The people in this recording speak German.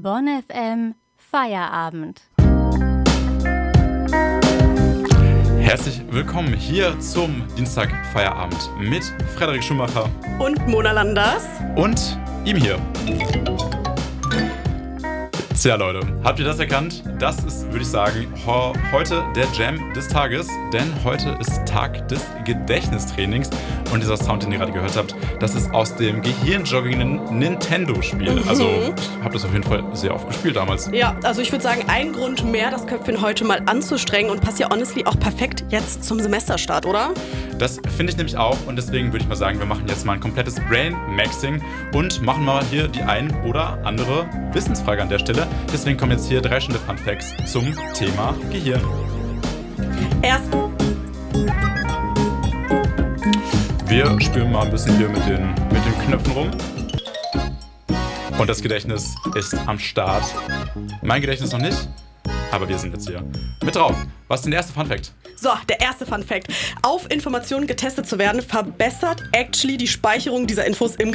Bonn FM Feierabend. Herzlich willkommen hier zum Dienstag Feierabend mit Frederik Schumacher und Mona Landers und ihm hier. Tja Leute, habt ihr das erkannt? Das ist, würde ich sagen, heute der Jam des Tages, denn heute ist Tag des Gedächtnistrainings und dieser Sound, den ihr gerade gehört habt, das ist aus dem gehirnjoggenden Nintendo-Spiel. Also ich habe das auf jeden Fall sehr oft gespielt damals. Ja, also ich würde sagen, ein Grund mehr, das Köpfchen heute mal anzustrengen und passt ja honestly auch perfekt jetzt zum Semesterstart, oder? Das finde ich nämlich auch und deswegen würde ich mal sagen, wir machen jetzt mal ein komplettes Brain-Maxing und machen mal hier die ein oder andere Wissensfrage an der Stelle. Deswegen kommen jetzt hier 3 schnelle Fun Facts zum Thema Gehirn. Wir spielen mal ein bisschen hier mit den Knöpfen rum. Und das Gedächtnis ist am Start. Mein Gedächtnis noch nicht, aber wir sind jetzt hier mit drauf. Was ist denn der erste Fun Fact? So, der erste Fun Fact. Auf Informationen getestet zu werden, verbessert actually die Speicherung dieser Infos im